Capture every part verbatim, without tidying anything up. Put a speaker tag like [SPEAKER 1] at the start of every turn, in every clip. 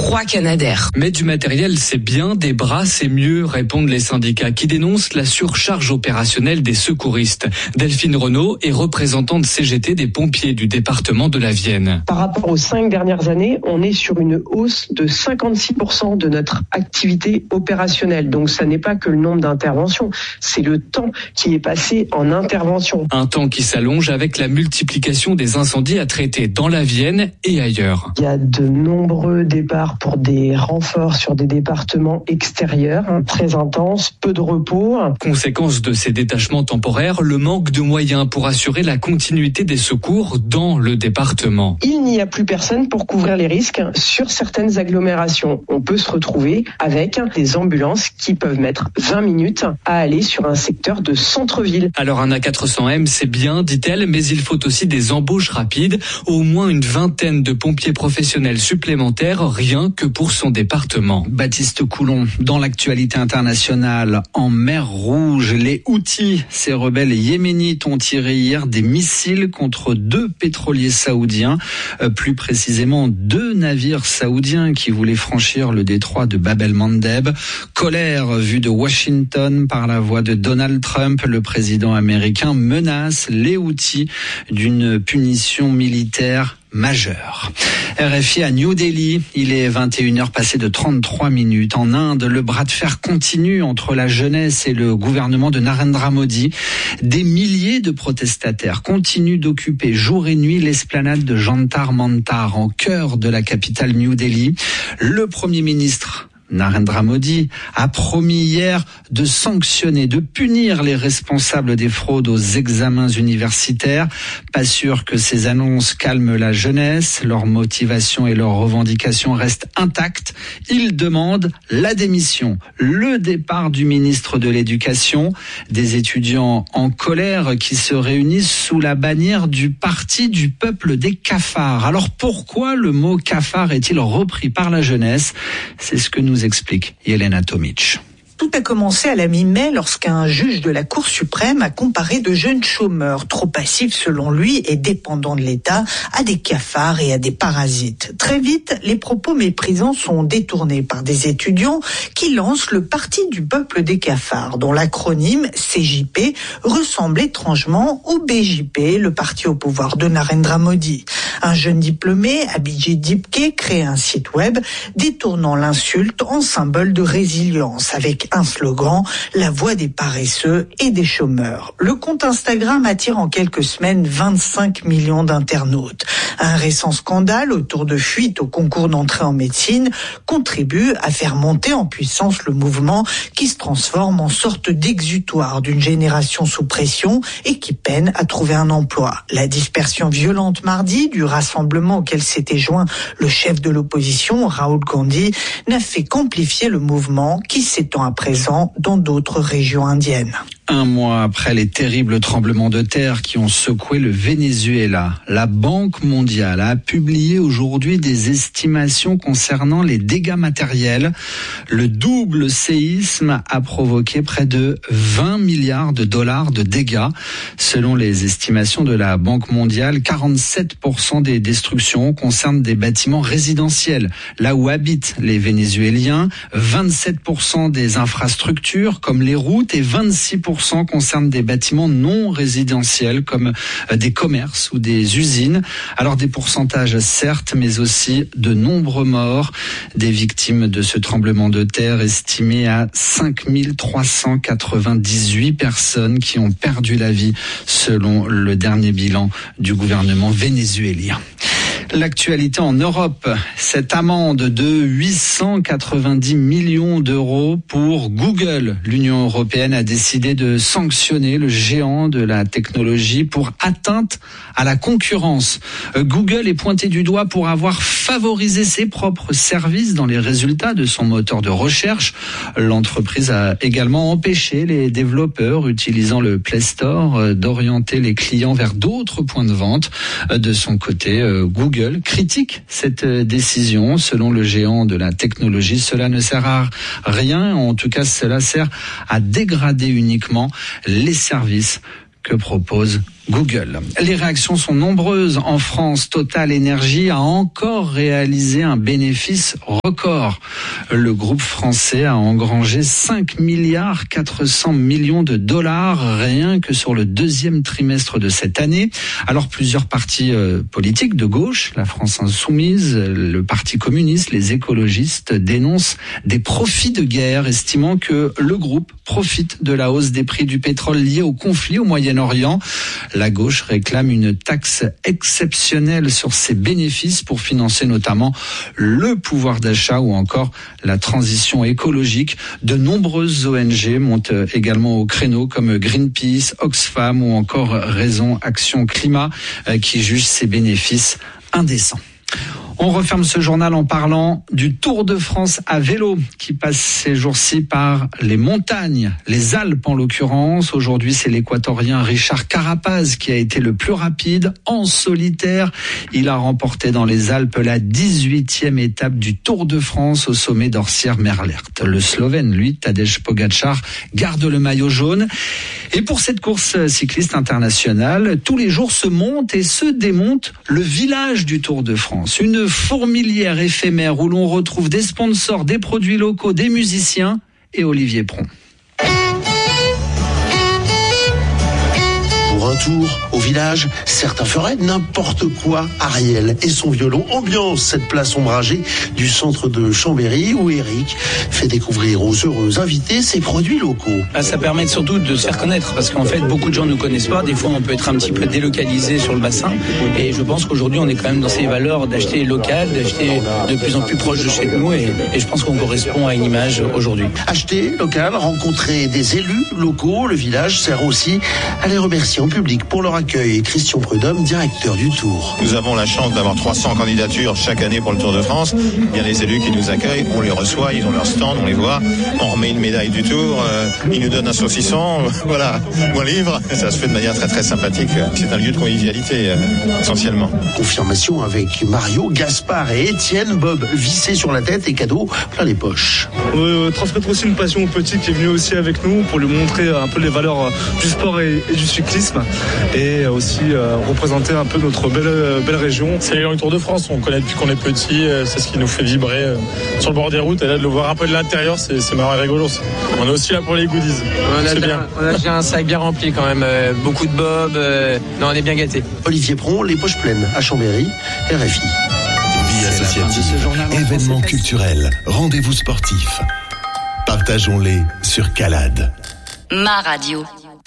[SPEAKER 1] trois Canadair.
[SPEAKER 2] Mais du matériel, c'est bien, des bras, c'est mieux, répondent les syndicats qui dénoncent la surcharge opérationnelle des secouristes. Delphine Renaud est représentante C G T des pompiers du département de la Vienne.
[SPEAKER 3] Par rapport aux cinq dernières années, on est sur une hausse de cinquante-six pour cent de notre activité opérationnelle. Donc ça n'est pas que le nombre d'interventions, c'est le temps qui est passé en intervention.
[SPEAKER 2] Un temps qui s'allonge avec la multiplication des incendies à traiter dans la Vienne et ailleurs.
[SPEAKER 3] Il y a de nombreux départs pour des renforts sur des départements extérieurs, hein, très intenses, peu de repos.
[SPEAKER 2] Conséquence de ces détachements temporaires, le manque de moyens pour assurer la continuité des secours dans le département.
[SPEAKER 3] Il n'y a plus personne pour couvrir les risques sur certaines agglomérations. On peut se retrouver avec des ambulances qui peuvent mettre vingt minutes à aller sur un secteur de centre-ville.
[SPEAKER 2] Alors un A quatre cents M, c'est bien, dit-elle, mais il faut aussi des embauches rapides, au moins une vingtaine de pompiers professionnels supplémentaires, rien que pour son département.
[SPEAKER 4] Baptiste Coulon, dans l'actualité internationale, en mer Rouge, les Houthis, ces rebelles yéménites, ont tiré hier des missiles contre deux pétroliers saoudiens, euh, plus précisément deux navires saoudiens qui voulaient franchir le détroit de Bab el-Mandeb. Colère vue de Washington par la voix de Donald Trump, le président américain menace les Houthis d'une punition militaire majeure. R F I à New Delhi, il est vingt et une heures passées de trente-trois minutes. En Inde, le bras de fer continue entre la jeunesse et le gouvernement de Narendra Modi. Des milliers de protestataires continuent d'occuper jour et nuit l'esplanade de Jantar Mantar, en cœur de la capitale New Delhi. Le Premier ministre Narendra Modi a promis hier de sanctionner, de punir les responsables des fraudes aux examens universitaires. Pas sûr que ces annonces calment la jeunesse. Leur motivation et leurs revendications restent intactes. Ils demandent la démission, le départ du ministre de l'Éducation. Des étudiants en colère qui se réunissent sous la bannière du Parti du peuple des cafards. Alors pourquoi le mot cafard est-il repris par la jeunesse ? C'est ce que nous explique Yelena Tomic.
[SPEAKER 5] Tout a commencé à la mi-mai lorsqu'un juge de la Cour suprême a comparé de jeunes chômeurs, trop passifs selon lui et dépendants de l'État, à des cafards et à des parasites. Très vite, les propos méprisants sont détournés par des étudiants qui lancent le Parti du peuple des cafards, dont l'acronyme C J P ressemble étrangement au B J P, le parti au pouvoir de Narendra Modi. Un jeune diplômé, Abhijit Dipke, crée un site web détournant l'insulte en symbole de résilience, avec un slogan, la voix des paresseux et des chômeurs. Le compte Instagram attire en quelques semaines vingt-cinq millions d'internautes. Un récent scandale autour de fuites au concours d'entrée en médecine contribue à faire monter en puissance le mouvement qui se transforme en sorte d'exutoire d'une génération sous pression et qui peine à trouver un emploi. La dispersion violente mardi du rassemblement auquel s'était joint le chef de l'opposition, Rahul Gandhi, n'a fait qu'amplifier le mouvement qui s'étend à présent dans d'autres régions indiennes.
[SPEAKER 4] Un mois après les terribles tremblements de terre qui ont secoué le Venezuela, la Banque mondiale a publié aujourd'hui des estimations concernant les dégâts matériels. Le double séisme a provoqué près de vingt milliards de dollars de dégâts. Selon les estimations de la Banque mondiale, quarante-sept pour cent des destructions concernent des bâtiments résidentiels, là où habitent les Vénézuéliens. vingt-sept pour cent des infrastructures, comme les routes, et vingt-six pour cent concernent des bâtiments non résidentiels comme des commerces ou des usines. Alors des pourcentages certes, mais aussi de nombreux morts. Des victimes de ce tremblement de terre estimées à cinq mille trois cent quatre-vingt-dix-huit personnes qui ont perdu la vie selon le dernier bilan du gouvernement vénézuélien. L'actualité en Europe, cette amende de huit cent quatre-vingt-dix millions d'euros pour Google. L'Union européenne a décidé de sanctionner le géant de la technologie pour atteinte à la concurrence. Google est pointé du doigt pour avoir favorisé ses propres services dans les résultats de son moteur de recherche. L'entreprise a également empêché les développeurs utilisant le Play Store d'orienter les clients vers d'autres points de vente. De son côté, Google critique cette décision. Selon le géant de la technologie, cela ne sert à rien. En tout cas, cela sert à dégrader uniquement les services que propose Google. Les réactions sont nombreuses. En France, Total Energy a encore réalisé un bénéfice record. Le groupe français a engrangé cinq milliards quatre cents millions de dollars rien que sur le deuxième trimestre de cette année. Alors plusieurs partis euh, politiques de gauche, la France Insoumise, le Parti communiste, les écologistes dénoncent des profits de guerre, estimant que le groupe profite de la hausse des prix du pétrole liée au conflit au Moyen-Orient. La gauche réclame une taxe exceptionnelle sur ses bénéfices pour financer notamment le pouvoir d'achat ou encore la transition écologique. De nombreuses O N G montent également au créneau comme Greenpeace, Oxfam ou encore Raison Action Climat qui jugent ces bénéfices indécents. On referme ce journal en parlant du Tour de France à vélo qui passe ces jours-ci par les montagnes, les Alpes en l'occurrence. Aujourd'hui, c'est l'Équatorien Richard Carapaz qui a été le plus rapide en solitaire. Il a remporté dans les Alpes la dix-huitième étape du Tour de France au sommet d'Orsières-Merlert. Le Slovène, lui, Tadej Pogačar, garde le maillot jaune. Et pour cette course cycliste internationale, tous les jours se monte et se démonte le village du Tour de France. Une fourmilière éphémère où l'on retrouve des sponsors, des produits locaux, des musiciens et Olivier Pron.
[SPEAKER 1] Pour un tour au village, certains feraient n'importe quoi. Ariel et son violon ambiance cette place ombragée du centre de Chambéry où Eric fait découvrir aux heureux invités ses produits locaux.
[SPEAKER 6] Ah, ça permet surtout de se faire connaître parce qu'en fait beaucoup de gens ne nous connaissent pas. Des fois on peut être un petit peu délocalisé sur le bassin et je pense qu'aujourd'hui on est quand même dans ces valeurs d'acheter local, d'acheter de plus en plus proche de chez nous et, et je pense qu'on correspond à une image aujourd'hui.
[SPEAKER 1] Acheter local, rencontrer des élus locaux, le village sert aussi à les remercier en public pour leur accueil. Christian Prudhomme, directeur du Tour.
[SPEAKER 7] Nous avons la chance d'avoir trois cents candidatures chaque année pour le Tour de France. Il y a les élus qui nous accueillent, on les reçoit, ils ont leur stand, on les voit, on remet une médaille du Tour, euh, ils nous donnent un saucisson, voilà, ou un livre. Ça se fait de manière très très sympathique. C'est un lieu de convivialité, euh, essentiellement.
[SPEAKER 1] Confirmation avec Mario, Gaspard et Étienne, Bob vissé sur la tête et cadeau plein les poches.
[SPEAKER 8] On veut euh, transmettre aussi une passion au petit qui est venu aussi avec nous pour lui montrer un peu les valeurs euh, du sport et, et du cyclisme et aussi euh, représenter un peu notre belle, belle région.
[SPEAKER 9] C'est le Tour de France, on connaît depuis qu'on est petit, c'est ce qui nous fait vibrer euh, sur le bord des routes et là de le voir un peu de l'intérieur, c'est, c'est marrant et rigolo. On est aussi là pour les goodies.
[SPEAKER 10] On a,
[SPEAKER 9] c'est
[SPEAKER 10] déjà,
[SPEAKER 9] bien.
[SPEAKER 10] on a déjà un sac bien rempli quand même, euh, beaucoup de bobs, euh, non on est bien gâtés.
[SPEAKER 1] Olivier Pron, les poches pleines à Chambéry, R F I.
[SPEAKER 11] Vie associative, événements culturels, rendez-vous sportifs. Partageons-les sur Calade.
[SPEAKER 12] Ma radio.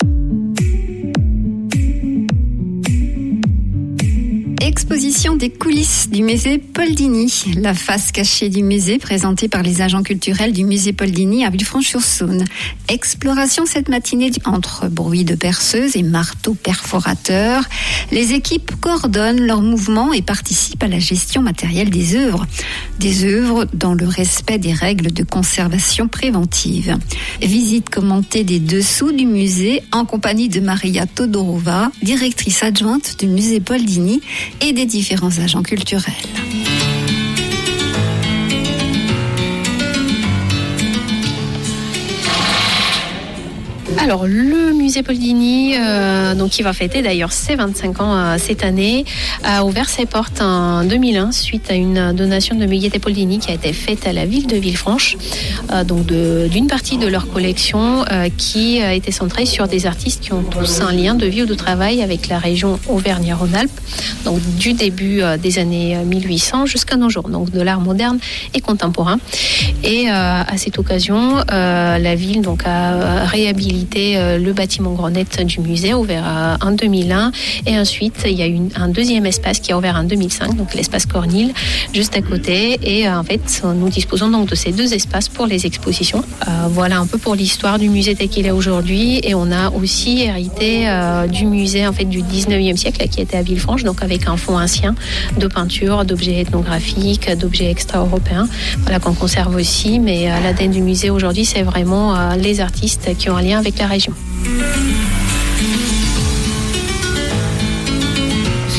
[SPEAKER 12] Exposition des coulisses du musée Poldini. La face cachée du musée présentée par les agents culturels du musée Poldini à Villefranche-sur-Saône. Exploration cette matinée entre bruit de perceuse et marteau perforateur. Les équipes coordonnent leurs mouvements et participent à la gestion matérielle des œuvres. Des œuvres dans le respect des règles de conservation préventive. Visite commentée des dessous du musée en compagnie de Maria Todorova, directrice adjointe du musée Poldini et des différents agents culturels.
[SPEAKER 13] Alors le musée Poldini, euh, donc qui va fêter d'ailleurs ses vingt-cinq ans euh, cette année, a ouvert ses portes en deux mille un suite à une donation de Mugete Poldini qui a été faite à la ville de Villefranche, euh, donc de, d'une partie de leur collection euh, qui a été centrée sur des artistes qui ont tous un lien de vie ou de travail avec la région Auvergne-Rhône-Alpes, donc du début euh, des années mille huit cents jusqu'à nos jours, donc de l'art moderne et contemporain. Et euh, à cette occasion, euh, la ville donc a réhabilité le bâtiment Grenette du musée, ouvert en deux mille un, et ensuite il y a eu un deuxième espace qui a ouvert en deux mille cinq, donc l'espace Cornille juste à côté, et en fait nous disposons donc de ces deux espaces pour les expositions. Euh, voilà un peu pour l'histoire du musée tel qu'il est aujourd'hui, et on a aussi hérité euh, du musée en fait du dix-neuvième siècle qui était à Villefranche, donc avec un fonds ancien de peintures, d'objets ethnographiques, d'objets extra-européens, voilà qu'on conserve aussi, mais euh, l'A D N du musée aujourd'hui c'est vraiment euh, les artistes qui ont un lien avec la région.
[SPEAKER 14] C'est aussi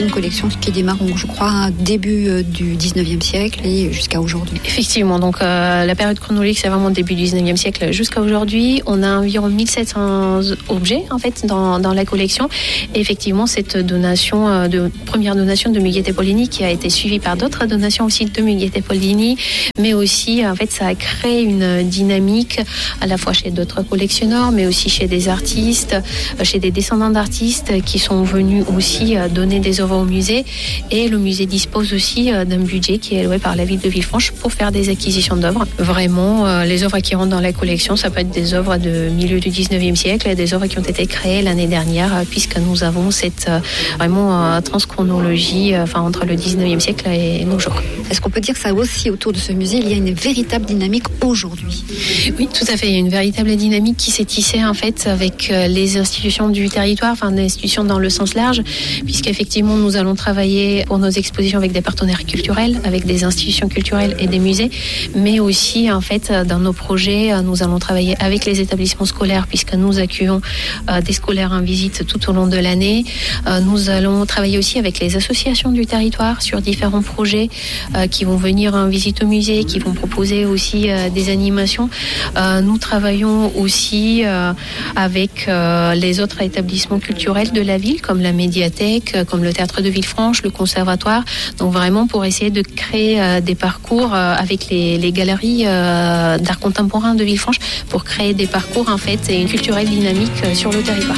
[SPEAKER 12] une collection qui démarre, je crois, début du dix-neuvième siècle et jusqu'à aujourd'hui.
[SPEAKER 13] Effectivement, donc euh, la période chronologique, c'est vraiment début du dix-neuvième siècle jusqu'à aujourd'hui. On a environ mille sept cents objets en fait dans, dans la collection. Et effectivement, cette donation, euh, de première donation de Muguette Pollini qui a été suivie par d'autres donations aussi de Muguette Pollini, mais aussi en fait ça a créé une dynamique à la fois chez d'autres collectionneurs, mais aussi chez des artistes, chez des descendants d'artistes qui sont venus aussi donner des œuvres au musée. Et le musée dispose aussi d'un budget qui est alloué par la ville de Villefranche pour faire des acquisitions d'œuvres. Vraiment, les œuvres qui rentrent dans la collection, ça peut être des œuvres de milieu du dix-neuvième siècle et des œuvres qui ont été créées l'année dernière, puisque nous avons cette vraiment transchronologie enfin, entre le dix-neuvième siècle et nos jours.
[SPEAKER 12] Est-ce qu'on peut dire que ça aussi, autour de ce musée, il y a une véritable dynamique aujourd'hui?
[SPEAKER 13] Oui, tout à fait. Il y a une véritable dynamique qui s'est tissée en fait avec les institutions du territoire, enfin des institutions dans le sens large, puisqu'effectivement nous allons travailler pour nos expositions avec des partenaires culturels, avec des institutions culturelles et des musées, mais aussi en fait dans nos projets, nous allons travailler avec les établissements scolaires puisque nous accueillons euh, des scolaires en visite tout au long de l'année. Euh, nous allons travailler aussi avec les associations du territoire sur différents projets euh, qui vont venir en visite au musée, qui vont proposer aussi euh, des animations. Euh, nous travaillons aussi euh, avec euh, les autres établissements culturels de la ville, comme la médiathèque, comme le théâtre de Villefranche, le conservatoire. Donc vraiment pour essayer de créer euh, des parcours euh, avec les, les galeries euh, d'art contemporain de Villefranche pour créer des parcours en fait et une culturelle dynamique euh, sur le territoire.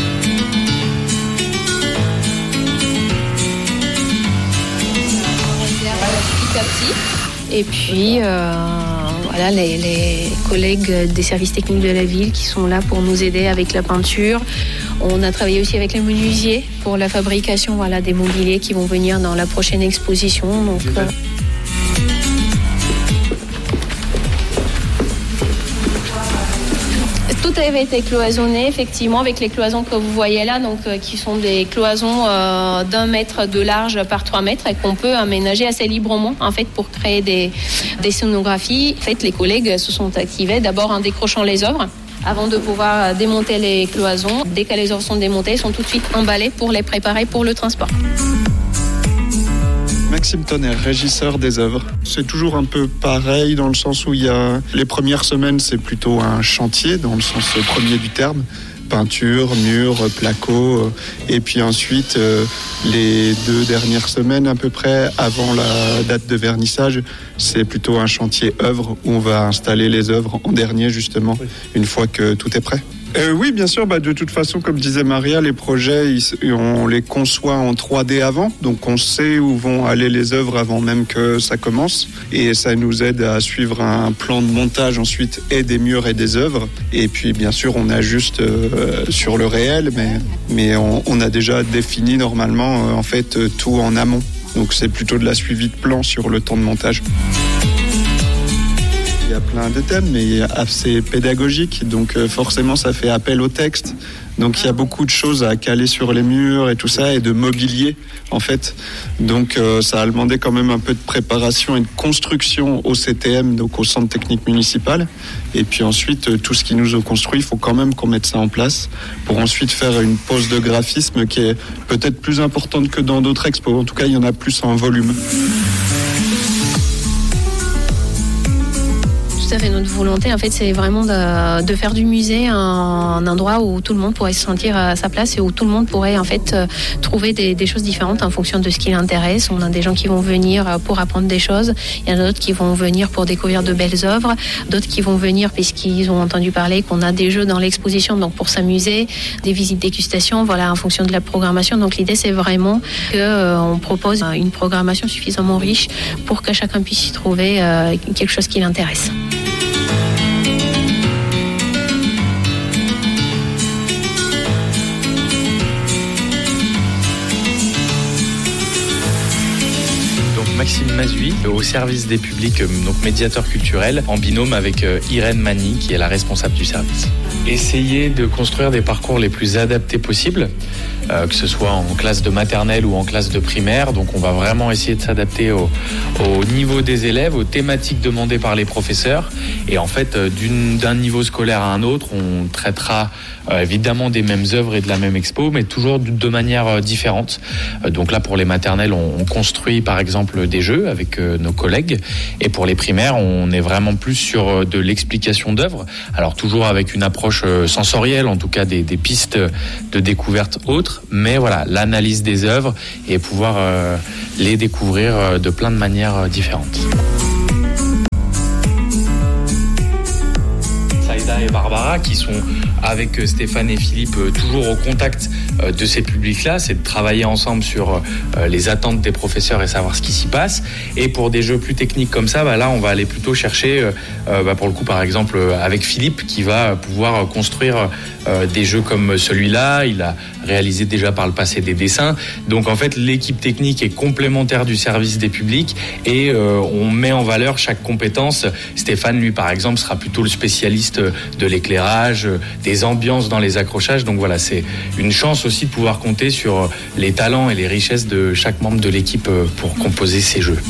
[SPEAKER 13] Et puis euh, voilà les, les collègues des services techniques de la ville qui sont là pour nous aider avec la peinture. On a travaillé aussi avec les menuisiers pour la fabrication voilà, des mobiliers qui vont venir dans la prochaine exposition. Donc, euh... Tout avait été cloisonné, effectivement, avec les cloisons que vous voyez là, donc euh, qui sont des cloisons euh, d'un mètre de large par trois mètres et qu'on peut aménager assez librement, en fait, pour créer des, des scénographies. En fait, les collègues se sont activés d'abord en décrochant les œuvres avant de pouvoir démonter les cloisons. Dès que les œuvres sont démontées, elles sont tout de suite emballées pour les préparer pour le transport.
[SPEAKER 14] Maxime Tonnerre, régisseur des œuvres. C'est toujours un peu pareil dans le sens où il y a les premières semaines, c'est plutôt un chantier dans le sens premier du terme. Peinture, murs, placo, et puis ensuite euh, les deux dernières semaines à peu près avant la date de vernissage, c'est plutôt un chantier œuvre où on va installer les œuvres en dernier justement, une fois que tout est prêt. Euh, oui, bien sûr. Bah, de toute façon, comme disait Maria, les projets, ils, on les conçoit en trois D avant. Donc, on sait où vont aller les œuvres avant même que ça commence. Et ça nous aide à suivre un plan de montage ensuite et des murs et des œuvres. Et puis, bien sûr, on ajuste euh, sur le réel, mais, mais on, on a déjà défini normalement, euh, en fait, euh, tout en amont. Donc, c'est plutôt de la suivi de plan sur le temps de montage. Il y a plein de thèmes, mais assez pédagogique, donc forcément ça fait appel au texte. Donc il y a beaucoup de choses à caler sur les murs et tout ça, et de mobilier en fait. Donc euh, ça a demandé quand même un peu de préparation et de construction au C T M, donc au Centre Technique Municipal. Et puis ensuite, tout ce qui nous est construit, il faut quand même qu'on mette ça en place pour ensuite faire une pose de graphisme qui est peut-être plus importante que dans d'autres expos. En tout cas, il y en a plus en volume.
[SPEAKER 13] Tout à fait, notre volonté, en fait, c'est vraiment de, de faire du musée un, un endroit où tout le monde pourrait se sentir à sa place et où tout le monde pourrait, en fait, trouver des, des choses différentes en fonction de ce qui l'intéresse. On a des gens qui vont venir pour apprendre des choses. Il y en a d'autres qui vont venir pour découvrir de belles œuvres. D'autres qui vont venir puisqu'ils ont entendu parler qu'on a des jeux dans l'exposition, donc pour s'amuser, des visites dégustation, voilà, en fonction de la programmation. Donc l'idée, c'est vraiment qu'on euh, propose une programmation suffisamment riche pour que chacun puisse y trouver euh, quelque chose qui l'intéresse.
[SPEAKER 15] Maxime Mazui, au service des publics, donc médiateur culturel, en binôme avec Irène Mani, qui est la responsable du service. Essayer de construire des parcours les plus adaptés possibles, euh, que ce soit en classe de maternelle ou en classe de primaire. Donc on va vraiment essayer de s'adapter au, au niveau des élèves, aux thématiques demandées par les professeurs. Et en fait, d'une, d'un niveau scolaire à un autre, on traitera euh, évidemment des mêmes œuvres et de la même expo, mais toujours de, de manière euh, différente. Euh, donc là, pour les maternelles, on, on construit par exemple des jeux avec euh, nos collègues. Et pour les primaires, on est vraiment plus sur euh, de l'explication d'œuvres. Alors toujours avec une approche euh, sensorielle, en tout cas des, des pistes de découverte autres. Mais voilà, l'analyse des œuvres et pouvoir euh, les découvrir euh, de plein de manières euh, différentes. Saïda et Barbara, qui sont avec Stéphane et Philippe toujours au contact de ces publics-là, c'est de travailler ensemble sur les attentes des professeurs et savoir ce qui s'y passe. Et pour des jeux plus techniques comme ça, bah là, on va aller plutôt chercher, bah pour le coup, par exemple, avec Philippe, qui va pouvoir construire des jeux comme celui-là. Il a réalisé déjà par le passé des dessins. Donc, en fait, l'équipe technique est complémentaire du service des publics et on met en valeur chaque compétence. Stéphane, lui, par exemple, sera plutôt le spécialiste de l'éclairage, des ambiances dans les accrochages. Donc voilà, c'est une chance aussi de pouvoir compter sur les talents et les richesses de chaque membre de l'équipe pour composer ces jeux.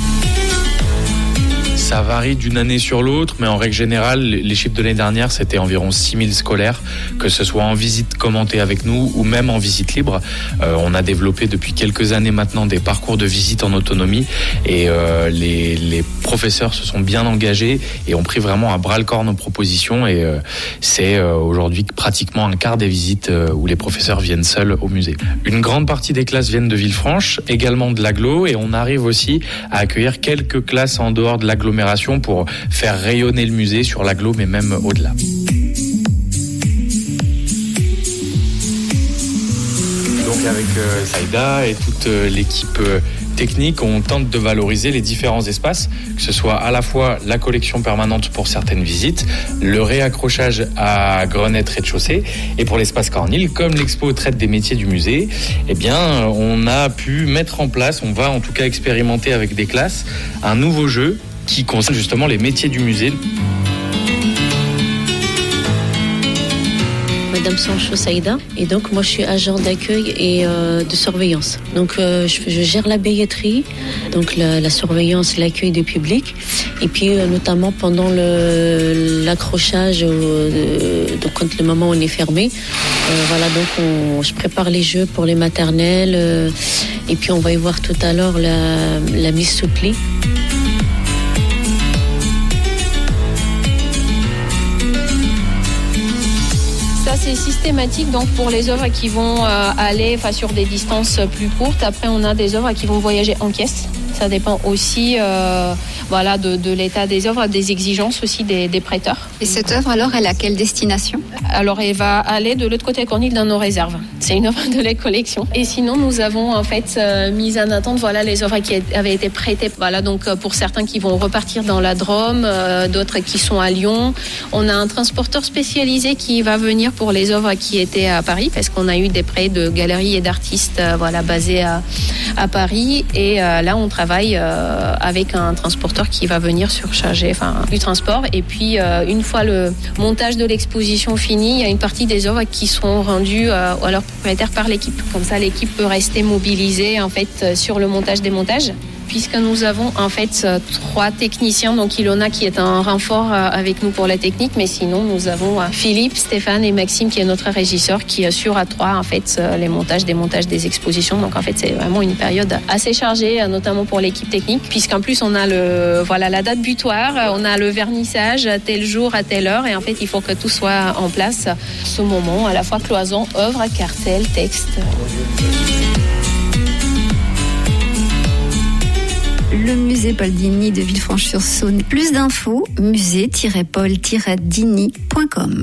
[SPEAKER 15] Ça varie d'une année sur l'autre, mais en règle générale, les chiffres de l'année dernière, c'était environ six mille scolaires, que ce soit en visite commentée avec nous ou même en visite libre. Euh, on a développé depuis quelques années maintenant des parcours de visite en autonomie et euh, les, les professeurs se sont bien engagés et ont pris vraiment à bras-le-corps nos propositions et euh, c'est euh, aujourd'hui pratiquement un quart des visites euh, où les professeurs viennent seuls au musée. Une grande partie des classes viennent de Villefranche, également de l'agglo, et on arrive aussi à accueillir quelques classes en dehors de l'agglomération pour faire rayonner le musée sur l'agglo, mais même au-delà. Donc avec euh, Saïda et toute euh, l'équipe euh, technique, on tente de valoriser les différents espaces, que ce soit à la fois la collection permanente pour certaines visites, le réaccrochage à Grenette rez-de-chaussée, et pour l'espace Cornille, comme l'expo traite des métiers du musée, eh bien, on a pu mettre en place, on va en tout cas expérimenter avec des classes, un nouveau jeu qui concerne justement les métiers du musée.
[SPEAKER 16] Madame Sancho Saïda, et donc moi je suis agent d'accueil et euh, de surveillance. Donc euh, je, je gère la billetterie, donc la, la surveillance, l'accueil du public, et puis euh, notamment pendant le, l'accrochage, euh, donc quand le moment où on est fermé, euh, voilà, donc on, je prépare les jeux pour les maternelles, euh, et puis on va y voir tout à l'heure la, la mise sous pli.
[SPEAKER 13] Ça, c'est systématique donc pour les œuvres qui vont euh, aller enfin, sur des distances plus courtes. Après, on a des œuvres qui vont voyager en caisse. Ça dépend aussi euh, voilà, de, de l'état des œuvres, des exigences aussi des, des prêteurs.
[SPEAKER 12] Et cette œuvre, alors, elle a quelle destination ?
[SPEAKER 13] Alors, elle va aller de l'autre côté de Cornille dans nos réserves. C'est une œuvre de la collection. Et sinon, nous avons en fait euh, mis en attente voilà, les œuvres qui avaient été prêtées. Voilà, donc euh, pour certains qui vont repartir dans la Drôme, euh, d'autres qui sont à Lyon. On a un transporteur spécialisé qui va venir pour les œuvres qui étaient à Paris, parce qu'on a eu des prêts de galeries et d'artistes euh, voilà, basés à, à Paris. Et euh, là, on travaille Euh, avec un transporteur qui va venir surcharger enfin, du transport. Et puis, euh, une fois le montage de l'exposition fini, il y a une partie des œuvres qui seront rendues euh, à leurs propriétaires par l'équipe. Comme ça, l'équipe peut rester mobilisée en fait, sur le montage-démontage. Puisque nous avons en fait trois techniciens, donc Ilona qui est un renfort avec nous pour la technique, mais sinon nous avons Philippe, Stéphane et Maxime qui est notre régisseur qui assure à trois en fait les montages, démontages des expositions. Donc en fait c'est vraiment une période assez chargée, notamment pour l'équipe technique, puisqu'en plus on a le voilà la date butoir, on a le vernissage tel jour à telle heure, et en fait il faut que tout soit en place ce moment, à la fois cloison, œuvre, cartel, texte.
[SPEAKER 12] Le musée Paul Digny de Villefranche-sur-Saône. Plus d'infos, musée tiret paul tiret digny point com.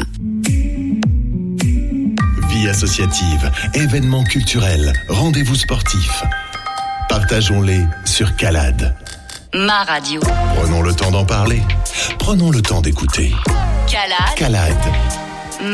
[SPEAKER 11] Vie associative, événements culturels, rendez-vous sportifs. Partageons-les sur Calade.
[SPEAKER 17] Ma radio.
[SPEAKER 11] Prenons le temps d'en parler. Prenons le temps d'écouter.
[SPEAKER 17] Calade.
[SPEAKER 11] Calade.